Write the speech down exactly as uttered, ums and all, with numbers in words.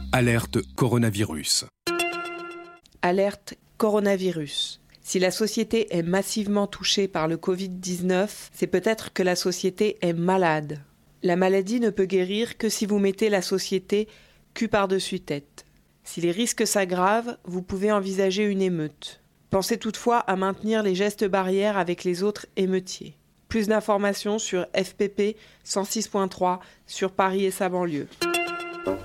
Alerte coronavirus. Alerte coronavirus. Si la société est massivement touchée par le covid dix-neuf, c'est peut-être que la société est malade. La maladie ne peut guérir que si vous mettez la société cul par-dessus tête. Si les risques s'aggravent, vous pouvez envisager une émeute. Pensez toutefois à maintenir les gestes barrières avec les autres émeutiers. Plus d'informations sur F P P cent six point trois sur Paris et sa banlieue.